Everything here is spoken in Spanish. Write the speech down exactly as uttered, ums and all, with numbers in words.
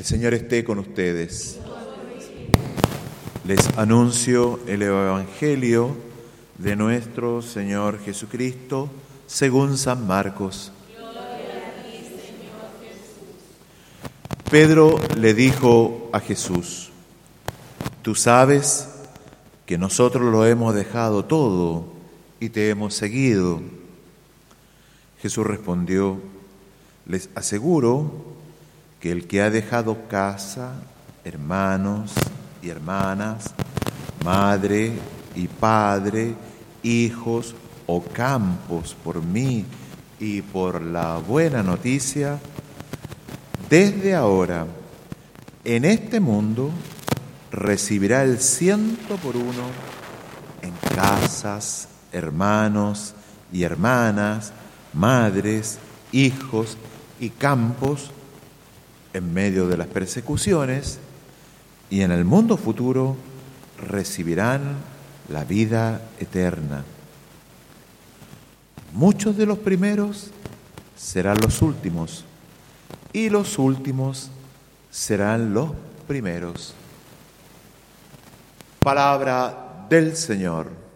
El Señor esté con ustedes. Les anuncio el Evangelio de nuestro Señor Jesucristo según San Marcos. Pedro le dijo a Jesús: tú sabes que nosotros lo hemos dejado todo y te hemos seguido. Jesús respondió: les aseguro que el que ha dejado casa, hermanos y hermanas, madre y padre, hijos o campos por mí y por la buena noticia, desde ahora en este mundo recibirá el ciento por uno en casas, hermanos y hermanas, madres, hijos y campos, en medio de las persecuciones, y en el mundo futuro recibirán la vida eterna. Muchos de los primeros serán los últimos, y los últimos serán los primeros. Palabra del Señor.